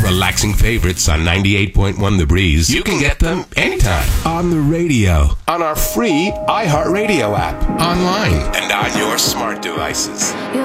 relaxing favorites on 98.1 The Breeze. You can get them anytime on the radio, on our free iHeartRadio app, online, and on your smart devices.